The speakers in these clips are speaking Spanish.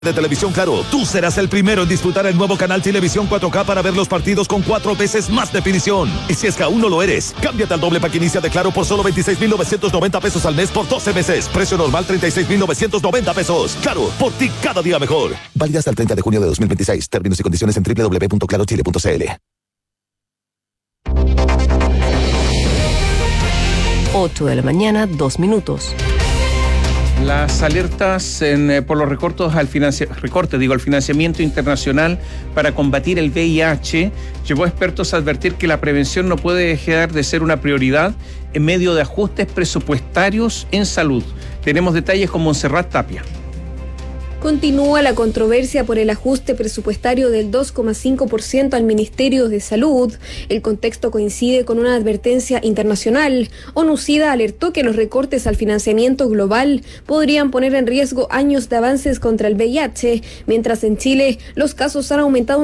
De Televisión Claro, tú serás el primero en disfrutar el nuevo canal Televisión 4K para ver los partidos con 4 veces más definición. Y si es que aún no lo eres, cámbiate al doble pack inicia de Claro por solo 26,990 pesos al mes por 12 meses. Precio normal 36,990 pesos. Claro, por ti cada día mejor. Válida hasta el 30 de junio de 2026. Términos y condiciones en www.clarochile.cl. 8 de la mañana, 2 minutos. Las alertas por los recortes al financiamiento internacional para combatir el VIH llevó a expertos a advertir que la prevención no puede dejar de ser una prioridad en medio de ajustes presupuestarios en salud. Tenemos detalles con Montserrat Tapia. Continúa la controversia por el ajuste presupuestario del 2,5% al Ministerio de Salud. El contexto coincide con una advertencia internacional. ONU-SIDA alertó que los recortes al financiamiento global podrían poner en riesgo años de avances contra el VIH, mientras en Chile los casos han aumentado un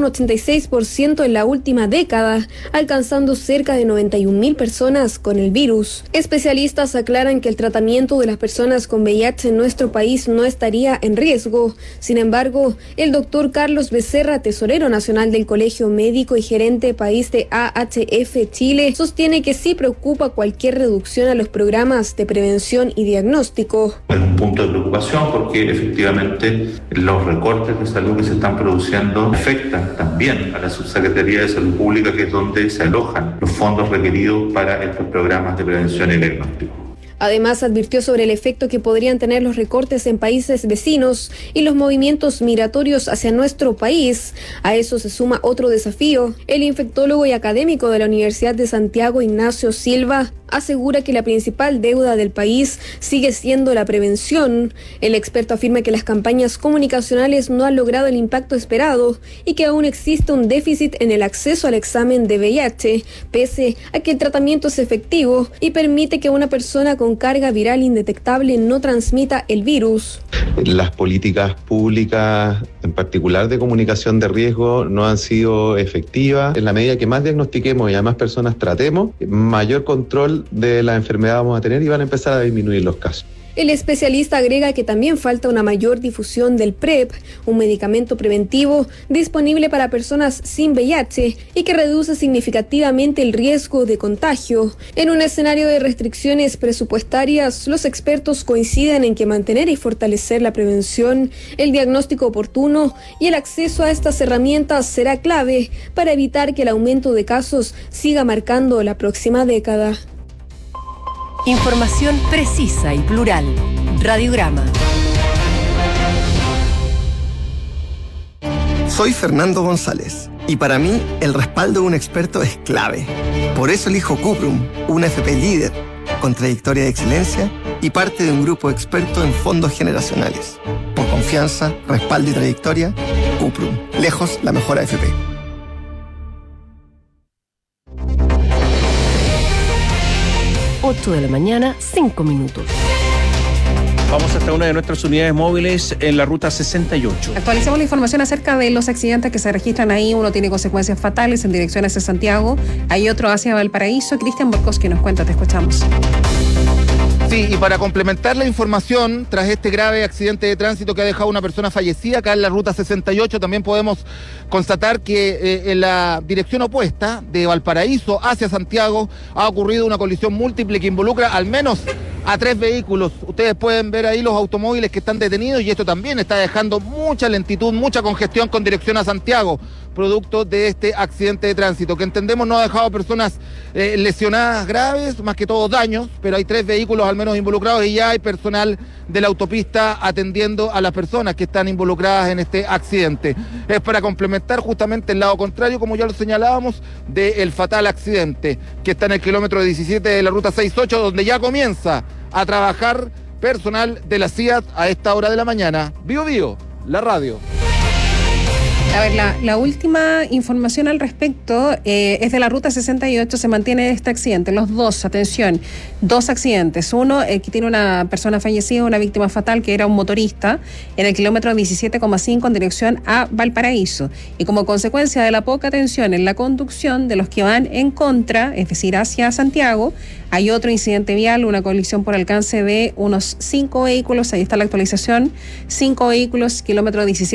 86% en la última década, alcanzando cerca de 91.000 personas con el virus. Especialistas aclaran que el tratamiento de las personas con VIH en nuestro país no estaría en riesgo. Sin embargo, el doctor Carlos Becerra, tesorero nacional del Colegio Médico y gerente país de AHF Chile, sostiene que sí preocupa cualquier reducción a los programas de prevención y diagnóstico. Es un punto de preocupación porque efectivamente los recortes de salud que se están produciendo afectan también a la Subsecretaría de Salud Pública, que es donde se alojan los fondos requeridos para estos programas de prevención y diagnóstico. Además, advirtió sobre el efecto que podrían tener los recortes en países vecinos y los movimientos migratorios hacia nuestro país. A eso se suma otro desafío. El infectólogo y académico de la Universidad de Santiago, Ignacio Silva, asegura que la principal deuda del país sigue siendo la prevención. El experto afirma que las campañas comunicacionales no han logrado el impacto esperado y que aún existe un déficit en el acceso al examen de VIH, pese a que el tratamiento es efectivo y permite que una persona con carga viral indetectable no transmita el virus. Las políticas públicas, en particular de comunicación de riesgo, no han sido efectivas. En la medida que más diagnostiquemos y a más personas tratemos, mayor control de la enfermedad vamos a tener y van a empezar a disminuir los casos. El especialista agrega que también falta una mayor difusión del PrEP, un medicamento preventivo disponible para personas sin VIH y que reduce significativamente el riesgo de contagio. En un escenario de restricciones presupuestarias, los expertos coinciden en que mantener y fortalecer la prevención, el diagnóstico oportuno y el acceso a estas herramientas será clave para evitar que el aumento de casos siga marcando la próxima década. Información precisa y plural. Radiograma. Soy Fernando González y para mí el respaldo de un experto es clave. Por eso elijo Cuprum, una FP líder, con trayectoria de excelencia y parte de un grupo experto en fondos generacionales. Por confianza, respaldo y trayectoria, Cuprum, lejos la mejor AFP. 8 de la mañana, 5 minutos. Vamos hasta una de nuestras unidades móviles en la ruta 68. Actualizamos la información acerca de los accidentes que se registran ahí. Uno tiene consecuencias fatales en dirección hacia Santiago. Hay otro hacia Valparaíso. Cristian Borkowski nos cuenta, te escuchamos. Sí, y para complementar la información, tras este grave accidente de tránsito que ha dejado una persona fallecida acá en la ruta 68, también podemos constatar que en la dirección opuesta, de Valparaíso hacia Santiago, ha ocurrido una colisión múltiple que involucra al menos a 3 vehículos. Ustedes pueden ver ahí los automóviles que están detenidos y esto también está dejando mucha lentitud, mucha congestión con dirección a Santiago, producto de este accidente de tránsito, que entendemos no ha dejado personas lesionadas graves, más que todo daños, pero hay 3 vehículos al menos involucrados y ya hay personal de la autopista atendiendo a las personas que están involucradas en este accidente. Es para complementar justamente el lado contrario, como ya lo señalábamos, del fatal accidente que está en el kilómetro 17 de la ruta 68, donde ya comienza a trabajar personal de la CIAT a esta hora de la mañana. Bío Bío, la radio. A ver, la última información al respecto es de la ruta 68, se mantiene este accidente, los dos, atención, dos accidentes. Uno que tiene una persona fallecida, una víctima fatal que era un motorista en el kilómetro 17,5 en dirección a Valparaíso. Y como consecuencia de la poca atención en la conducción de los que van en contra, es decir, hacia Santiago, hay otro incidente vial, una colisión por alcance de unos 5 vehículos, ahí está la actualización, 5 vehículos, kilómetro 17.